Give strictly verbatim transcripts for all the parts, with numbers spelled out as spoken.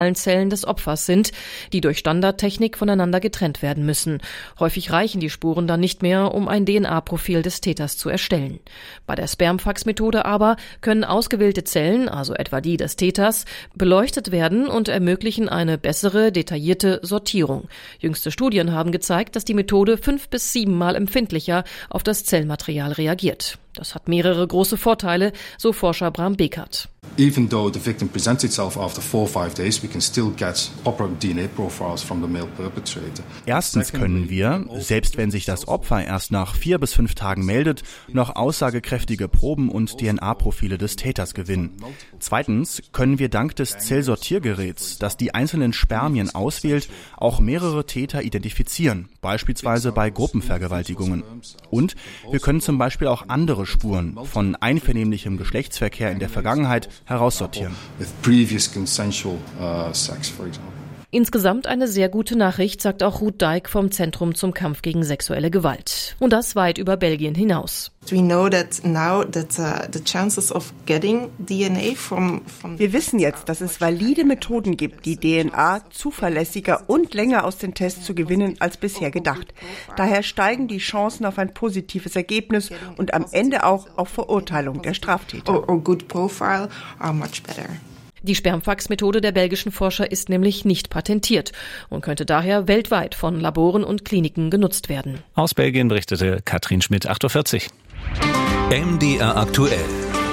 Zellen des Opfers sind, die durch Standardtechnik voneinander getrennt werden müssen. Häufig reichen die Spuren dann nicht mehr, um ein D N A-Profil des Täters zu erstellen. Bei der Spermfax-Methode aber können ausgewählte Zellen, also etwa die des Täters, beleuchtet werden und ermöglichen eine bessere, detaillierte Sortierung. Jüngste Studien haben gezeigt, dass die Methode fünf bis siebenmal empfindlicher auf das Zellmaterial reagiert. Das hat mehrere große Vorteile, so Forscher Bram Bekert. Even though the victim presents itself after four or five days, we can still get proper D N A profiles from the male perpetrator. Erstens können wir, selbst wenn sich das Opfer erst nach vier bis fünf Tagen meldet, noch aussagekräftige Proben und D N A-Profile des Täters gewinnen. Zweitens können wir dank des Zellsortiergeräts, das die einzelnen Spermien auswählt, auch mehrere Täter identifizieren, beispielsweise bei Gruppenvergewaltigungen. Und wir können zum Beispiel auch andere Spuren von einvernehmlichem Geschlechtsverkehr in der Vergangenheit heraussortieren. Insgesamt eine sehr gute Nachricht, sagt auch Ruth Dijk vom Zentrum zum Kampf gegen sexuelle Gewalt. Und das weit über Belgien hinaus. Wir wissen jetzt, dass es valide Methoden gibt, die D N A zuverlässiger und länger aus den Tests zu gewinnen als bisher gedacht. Daher steigen die Chancen auf ein positives Ergebnis und am Ende auch auf Verurteilung der Straftäter. Die Spermfax-Methode der belgischen Forscher ist nämlich nicht patentiert und könnte daher weltweit von Laboren und Kliniken genutzt werden. Aus Belgien berichtete Katrin Schmidt, acht Uhr vierzig. M D R aktuell.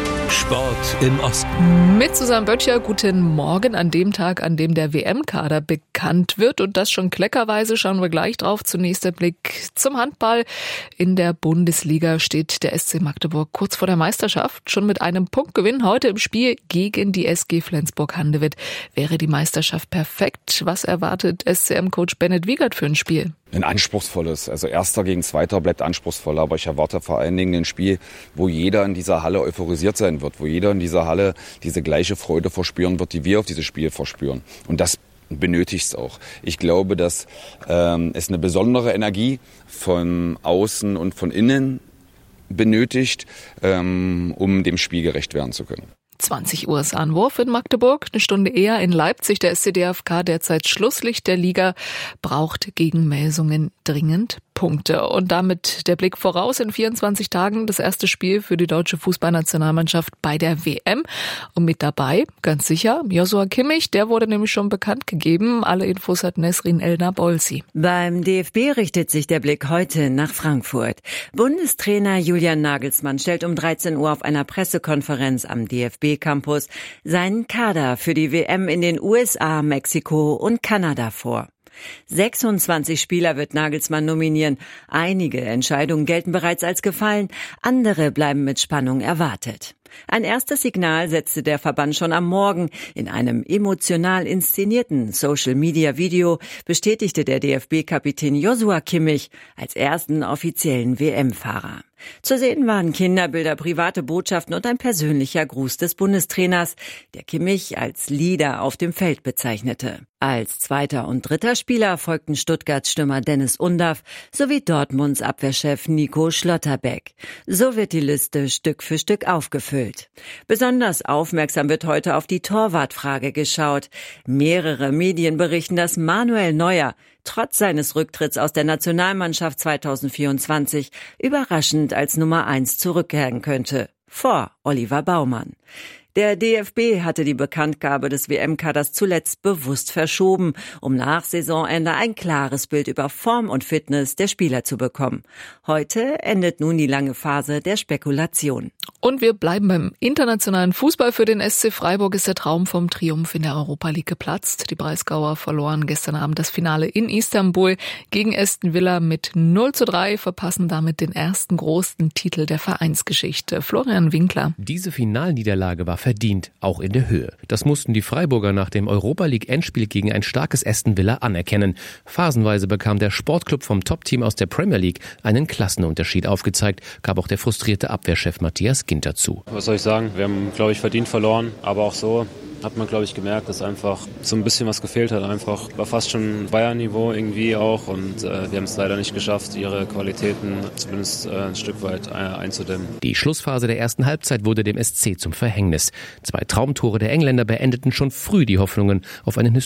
Sport im Osten. Mit Susanne Böttcher, guten Morgen an dem Tag, an dem der W M-Kader bekannt wird. Und das schon kleckerweise, schauen wir gleich drauf. Zunächst der Blick zum Handball. In der Bundesliga steht der S C Magdeburg kurz vor der Meisterschaft. Schon mit einem Punktgewinn heute im Spiel gegen die S G Flensburg-Handewitt wäre die Meisterschaft perfekt. Was erwartet S C M-Coach Bennett Wiegert für ein Spiel? Ein anspruchsvolles, also Erster gegen Zweiter bleibt anspruchsvoller, aber ich erwarte vor allen Dingen ein Spiel, wo jeder in dieser Halle euphorisiert sein wird, wo jeder in dieser Halle diese gleiche Freude verspüren wird, die wir auf dieses Spiel verspüren. Und das benötigt es auch. Ich glaube, dass ähm, es eine besondere Energie von außen und von innen benötigt, ähm, um dem Spiel gerecht werden zu können. zwanzig Uhr ist Anwurf in Magdeburg, eine Stunde eher in Leipzig. Der S C D F K, derzeit Schlusslicht der Liga, braucht gegen Melsungen dringend Punkte. Und damit der Blick voraus: in vierundzwanzig Tagen das erste Spiel für die deutsche Fußballnationalmannschaft bei der W M. Und mit dabei, ganz sicher, Joshua Kimmich, der wurde nämlich schon bekannt gegeben. Alle Infos hat Nesrin Elna-Bolsi. Beim D F B richtet sich der Blick heute nach Frankfurt. Bundestrainer Julian Nagelsmann stellt um dreizehn Uhr auf einer Pressekonferenz am D F B-Campus seinen Kader für die W M in den U S A, Mexiko und Kanada vor. sechsundzwanzig Spieler wird Nagelsmann nominieren. Einige Entscheidungen gelten bereits als gefallen, andere bleiben mit Spannung erwartet. Ein erstes Signal setzte der Verband schon am Morgen. In einem emotional inszenierten Social-Media-Video bestätigte der D F B-Kapitän Joshua Kimmich als ersten offiziellen W M-Fahrer. Zu sehen waren Kinderbilder, private Botschaften und ein persönlicher Gruß des Bundestrainers, der Kimmich als Leader auf dem Feld bezeichnete. Als zweiter und dritter Spieler folgten Stuttgarts Stürmer Dennis Undaff sowie Dortmunds Abwehrchef Nico Schlotterbeck. So wird die Liste Stück für Stück aufgefüllt. Besonders aufmerksam wird heute auf die Torwartfrage geschaut. Mehrere Medien berichten, dass Manuel Neuer trotz seines Rücktritts aus der Nationalmannschaft zweitausendvierundzwanzig überraschend als Nummer eins zurückkehren könnte, vor Oliver Baumann. Der D F B hatte die Bekanntgabe des W M-Kaders zuletzt bewusst verschoben, um nach Saisonende ein klares Bild über Form und Fitness der Spieler zu bekommen. Heute endet nun die lange Phase der Spekulation. Und wir bleiben beim internationalen Fußball. Für den S C Freiburg ist der Traum vom Triumph in der Europa League geplatzt. Die Breisgauer verloren gestern Abend das Finale in Istanbul gegen Aston Villa mit null zu drei, verpassen damit den ersten großen Titel der Vereinsgeschichte. Florian Winkler. Diese Finalniederlage war verdient, auch in der Höhe. Das mussten die Freiburger nach dem Europa League Endspiel gegen ein starkes Aston Villa anerkennen. Phasenweise bekam der Sportclub vom Top-Team aus der Premier League einen Klassenunterschied aufgezeigt, gab auch der frustrierte Abwehrchef Matthias Ginter zu. Was soll ich sagen? Wir haben, glaube ich, verdient verloren, aber auch so hat man, glaube ich, gemerkt, dass einfach so ein bisschen was gefehlt hat. Einfach war fast schon Bayern-Niveau irgendwie auch und äh, wir haben es leider nicht geschafft, ihre Qualitäten zumindest äh, ein Stück weit äh, einzudämmen. Die Schlussphase der ersten Halbzeit wurde dem S C zum Verhängnis. Zwei Traumtore der Engländer beendeten schon früh die Hoffnungen auf einen